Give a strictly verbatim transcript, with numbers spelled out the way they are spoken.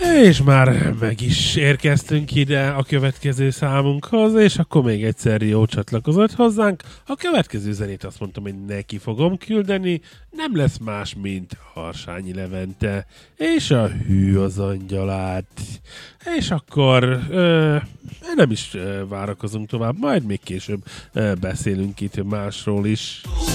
És már meg is érkeztünk ide a következő számunkhoz, és akkor még egyszer jó csatlakozott hozzánk. A következő zenét azt mondtam, hogy neki fogom küldeni, nem lesz más, mint Harsányi Levente, és a Hű az angyalát. És akkor ö, nem is ö, várakozunk tovább, majd még később ö, beszélünk itt másról is.